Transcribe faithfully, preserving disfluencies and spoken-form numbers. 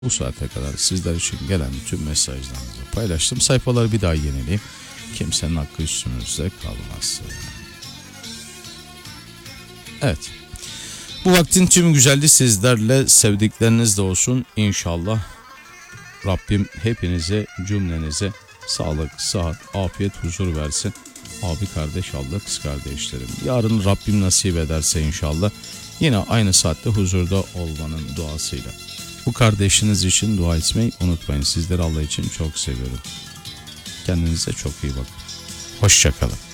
Bu saate kadar sizler için gelen tüm mesajlarınızı paylaştım. Sayfaları bir daha yenileyim. Kimsenin hakkı üstünüzde kalmaz. Evet. Bu vaktin tüm güzelliği sizlerle, sevdiklerinizle olsun inşallah. Rabbim hepinize, cümlenize sağlık, sıhhat, afiyet, huzur versin. Abi kardeş, abla, kız kardeşlerim. Yarın Rabbim nasip ederse inşallah yine aynı saatte huzurda olmanın duasıyla. Bu kardeşiniz için dua etmeyi unutmayın. Sizleri Allah için çok seviyorum. Kendinize çok iyi bakın. Hoşça kalın.